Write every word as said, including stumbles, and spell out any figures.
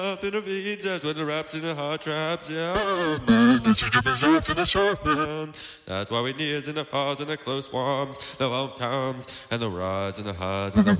Up in the beats, that's when the raps in the hard traps, yeah. The drippers up to the sharp end. That's why we nears in the fars and the close warms, the wild times and the rise and the highs and the